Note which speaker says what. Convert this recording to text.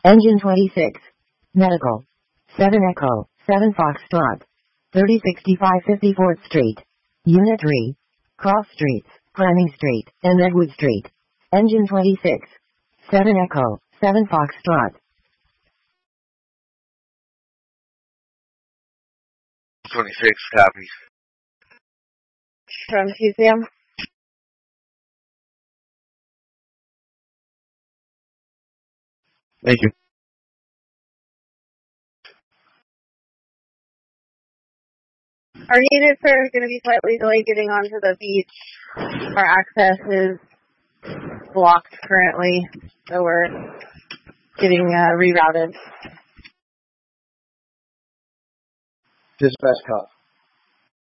Speaker 1: Engine 26. Medical. 7 Echo, 7 Foxtrot. 3065 54th Street. Unit 3. Cross Streets, Planning Street, and Redwood Street. Engine 26. 7 Echo, 7 Foxtrot.
Speaker 2: 26 copies.
Speaker 3: From TCM.
Speaker 2: Thank you.
Speaker 3: Our units are going to be slightly delayed getting onto the beach. Our access is blocked currently, so we're getting rerouted.
Speaker 4: Dispatch cop.